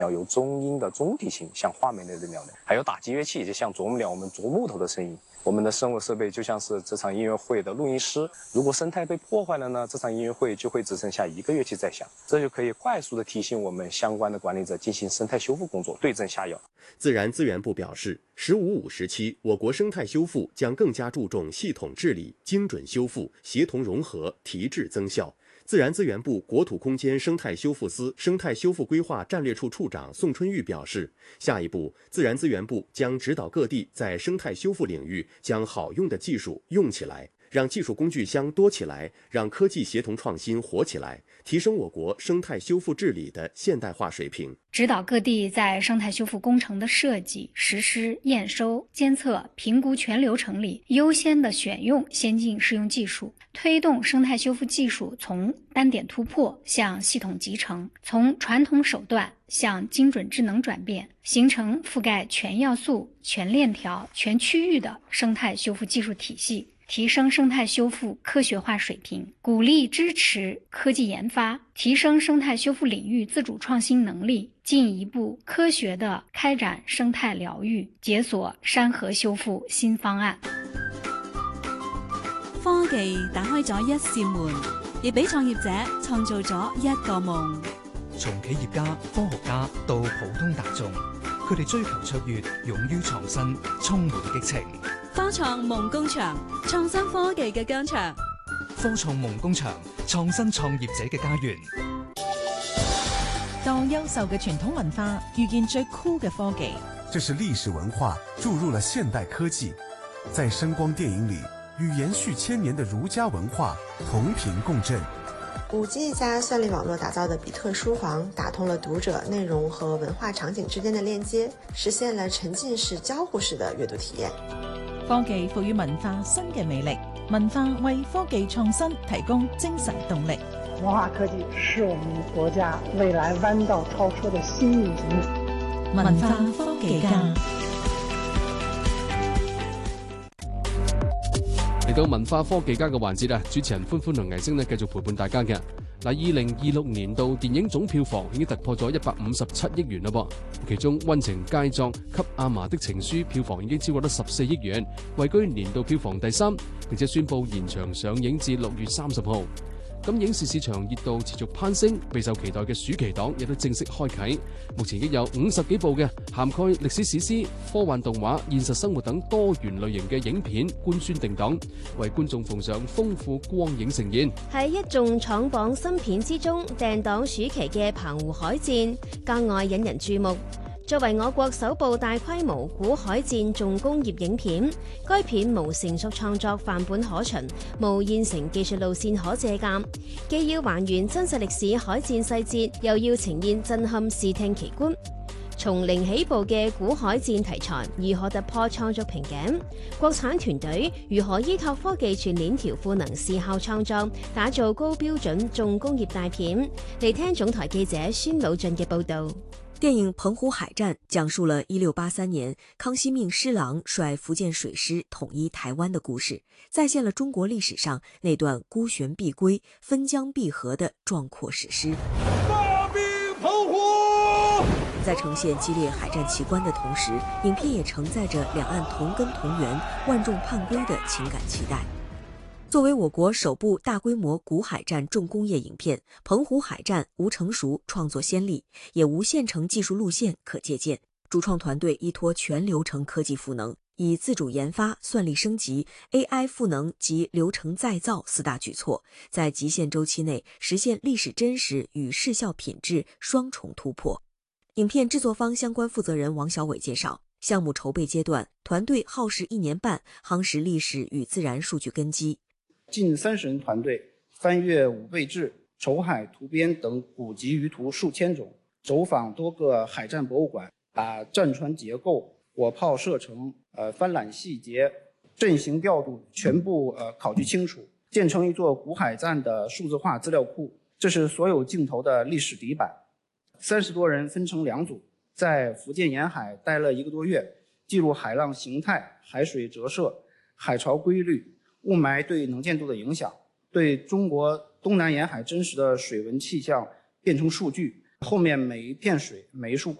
要有中音的中提琴，像画眉类的鸟类，还有打击乐器，就像啄木鸟我们啄木头的声音。我们的声物设备就像是这场音乐会的录音师，如果生态被破坏了呢，这场音乐会就会只剩下一个乐器在响，这就可以快速的提醒我们相关的管理者进行生态修复工作，对症下药。 自然资源部表示，“15+5”时期，我国生态修复将更加注重系统治理、精准修复、协同融合、提质增效。自然资源部国土空间生态修复司生态修复规划战略处处长宋春玉表示，下一步，自然资源部将指导各地在生态修复领域将好用的技术用起来，让技术工具箱多起来，让科技协同创新活起来，提升我国生态修复治理的现代化水平。 指导各地在生态修复工程的设计、实施、验收、监测、评估全流程里，优先的选用先进适用技术，推动生态修复技术从单点突破向系统集成，从传统手段向精准智能转变，形成覆盖全要素、全链条、全区域的生态修复技术体系，提升生态修复科学化水平，鼓励支持科技研发，提升生态修复领域自主創新能力，進一步科學地開展生態療癒，解鎖山河修復新方案。 科技打開咗一扇門，亦俾創業者創造咗一個夢。 從企業家、科學家到普通大眾，佢哋追求卓越，勇於創新，充滿激情。 科創夢工場，創新科技嘅疆場。 科創夢工場，創新創業者嘅家園。 當優秀嘅傳統文化遇見最酷嘅科技， 這是歷史文化注入了現代科技，在聲光電影裏與延續千年的儒家文化同頻共振。 5G 加算力網絡打造的比特書房，打通了讀者內容和文化場景之間的鏈接，實現了沉浸式交互式的閱讀體驗。 科技賦予文化新嘅魅力，文化為科技創新提供精神動力。 文化科技是我們國家未來彎道超車的新引擎。 文化科技家。 嚟到文化科技家嘅環節啊，主持人歡歡同藝星呢繼續陪伴大家嘅。嗱，2026年度電影總票房已經突破咗157億元啦噃，其中《溫情佳作》給阿嫲的情書票房已經超過咗14億元，位居年度票房第3，並且宣布延長上映至6月30號。咁影視市場熱度持續攀升，備受期待嘅暑期檔亦都正式開啟。目前已經有50幾部嘅涵蓋歷史史詩、科幻動畫、現實生活等多元類型嘅影片官宣定檔，為觀眾奉上豐富光影盛宴。 喺一眾闖榜新片之中，訂檔暑期嘅《澎湖海戰》格外引人注目。作為我國首部大規模古海戰重工業影片，該片無成熟創作範本可循，無現成技術路線可借鑑，既要還原真實歷史海戰細節，又要呈現震撼視聽奇觀。從零起步嘅古海戰題材，如何突破創作瓶頸？國產團隊如何依託科技全鏈條賦能視效創作，打造高標準重工業大片？嚟聽總台記者孫魯俊嘅報導。 電影《澎湖海戰》講述了1683年康熙命施琅率福建水師統一台灣的故事，再現了中國歷史上那段孤懸必歸、分疆必合的壯闊史詩。 發兵澎湖！ 在呈現激烈海戰奇觀的同時，影片也承載着兩岸同根同源、萬眾盼歸的情感期待。作為我國首部大規模古海戰重工業影片，《澎湖海戰》無成熟創作先例，也無現成技術路線可借鑑。主創團隊依託全流程科技賦能，以自主研發、算力升級、AI 賦能及流程再造4大舉措，在極限週期內實現歷史真實與視效品質雙重突破。影片製作方相關負責人王小偉介紹，項目籌備階段，團隊耗時1年半，夯實歷史與自然數據根基。 近30人團隊翻閱五貝質、醜海圖編等古籍魚圖數千種，走訪多個海戰博物館，把戰船結構、火炮射程、帆纜細節、陣型調度全部考據清楚，建成一座古海戰的數字化資料庫。這是所有鏡頭的歷史底板。30多人分成2組，在福建沿海待了1個多月，記錄海浪形態、海水折射、海潮規律、霧霾對能見度的影響，對中國東南沿海真實的水文氣象變成數據， 后面每一片水、每一束